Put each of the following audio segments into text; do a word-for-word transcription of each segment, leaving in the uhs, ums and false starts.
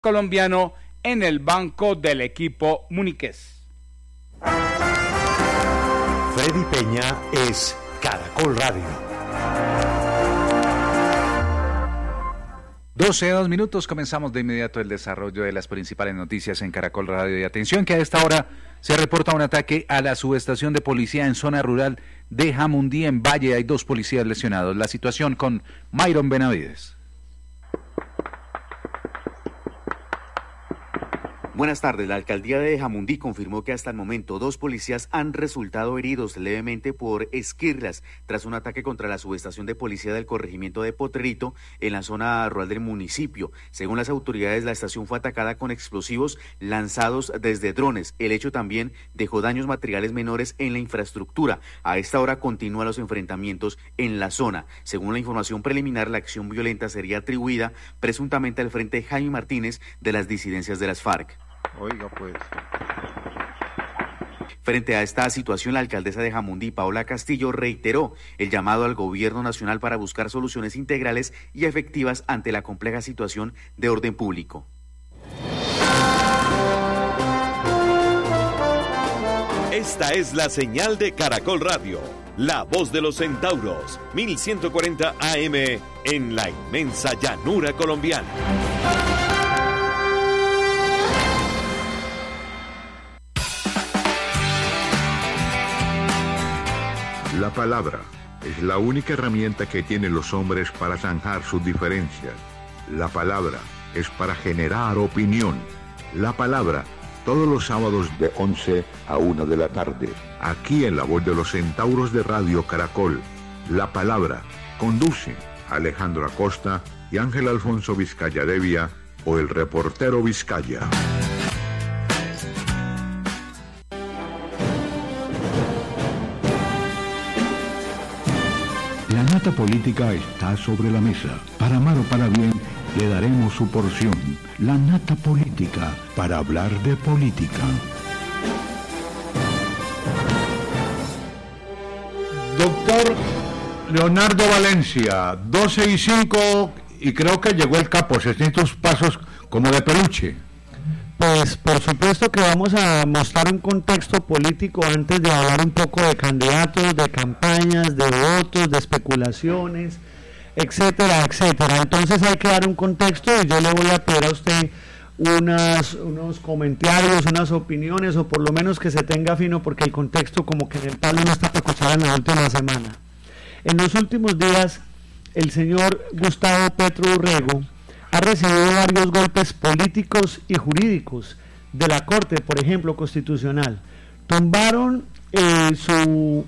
colombiano en el banco del equipo muniqués. Freddy Peña es Caracol Radio. doce, dos minutos, comenzamos de inmediato el desarrollo de las principales noticias en Caracol Radio. Y atención que a esta hora se reporta un ataque a la subestación de policía en zona rural de Jamundí, en Valle. Hay dos policías lesionados. La situación con Myron Benavides. Buenas tardes. La alcaldía de Jamundí confirmó que hasta el momento dos policías han resultado heridos levemente por esquirlas tras un ataque contra la subestación de policía del corregimiento de Potrerito en la zona rural del municipio. Según las autoridades, la estación fue atacada con explosivos lanzados desde drones. El hecho también dejó daños materiales menores en la infraestructura. A esta hora continúan los enfrentamientos en la zona. Según la información preliminar, la acción violenta sería atribuida presuntamente al Frente Jaime Martínez de las disidencias de las FARC. Oiga, pues. Frente a esta situación, la alcaldesa de Jamundí, Paola Castillo, reiteró el llamado al gobierno nacional para buscar soluciones integrales y efectivas ante la compleja situación de orden público. Esta es la señal de Caracol Radio, la voz de los centauros, mil ciento cuarenta A M en la inmensa llanura colombiana. La palabra es la única herramienta que tienen los hombres para zanjar sus diferencias. La palabra es para generar opinión. La palabra, todos los sábados de once a una de la tarde, aquí en la voz de los centauros de Radio Caracol. La palabra, conducen Alejandro Acosta y Ángel Alfonso Vizcaya Devia o el reportero Vizcaya. La nata política está sobre la mesa. Para mal o para bien, le daremos su porción. La nata política, para hablar de política. Doctor Leonardo Valencia, doce y cinco, y creo que llegó el capo, sescientos pasos como de peluche. Pues por supuesto que vamos a mostrar un contexto político antes de hablar un poco de candidatos, de campañas, de votos, de especulaciones, etcétera, etcétera. Entonces hay que dar un contexto y yo le voy a pedir a usted unas, unos comentarios, unas opiniones, o por lo menos que se tenga fino, porque el contexto como que en el palo no está para escuchar en la última semana. En los últimos días, el señor Gustavo Petro Urrego ha recibido varios golpes políticos y jurídicos de la Corte, por ejemplo, constitucional. Tumbaron eh, su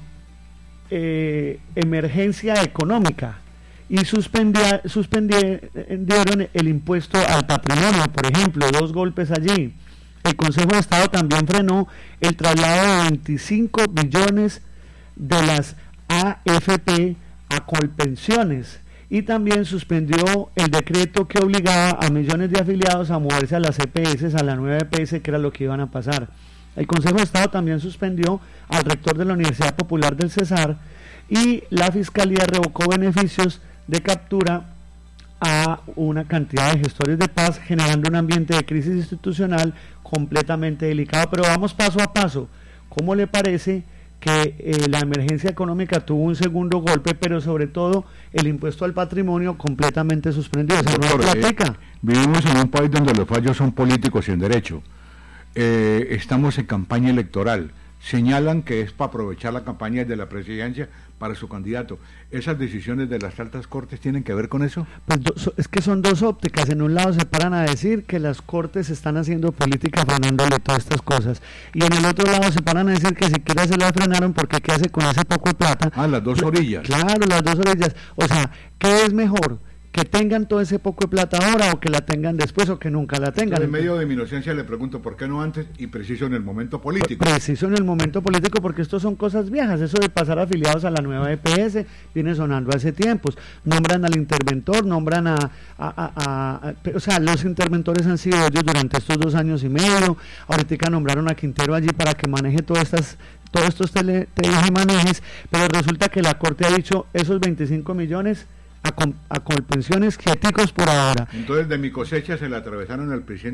eh, emergencia económica y suspendia, suspendieron el impuesto al patrimonio, por ejemplo, dos golpes allí. El Consejo de Estado también frenó el traslado de veinticinco billones de las A F P a Colpensiones, y también suspendió el decreto que obligaba a millones de afiliados a moverse a las E P S, a la nueva E P S, que era lo que iban a pasar. El Consejo de Estado también suspendió al rector de la Universidad Popular del Cesar, y la Fiscalía revocó beneficios de captura a una cantidad de gestores de paz, generando un ambiente de crisis institucional completamente delicado. Pero vamos paso a paso. ¿Cómo le parece que eh, la emergencia económica tuvo un segundo golpe, pero sobre todo el impuesto al patrimonio completamente suspendido? ¿Se Doctor, eh, vivimos en un país donde los fallos son políticos y en derecho. Eh, estamos en campaña electoral. Señalan que es para aprovechar la campaña de la presidencia para su candidato. ¿Esas decisiones de las altas cortes tienen que ver con eso? Pues do, so, es que son dos ópticas. En un lado se paran a decir que las cortes están haciendo política frenándole todas estas cosas, y en el otro lado se paran a decir que siquiera se la frenaron porque ¿qué hace con ese poco de plata? Ah, las dos orillas. Claro, las dos orillas. O sea, ¿qué es mejor? ¿Que tengan todo ese poco de plata ahora, o que la tengan después, o que nunca la tengan? Entonces, en medio de mi inocencia le pregunto, ¿por qué no antes y preciso en el momento político? Preciso en el momento político, porque esto son cosas viejas. Eso de pasar afiliados a la nueva E P S viene sonando hace tiempos. Nombran al interventor, nombran a... a, a, a, a o sea, los interventores han sido ellos durante estos dos años y medio. Ahorita nombraron a Quintero allí para que maneje todas estas... todos estos tele, telemanejes, pero resulta que la Corte ha dicho esos veinticinco millones a, com, a colpensiones quieticos por ahora. Entonces de mi cosecha se le atravesaron el presidente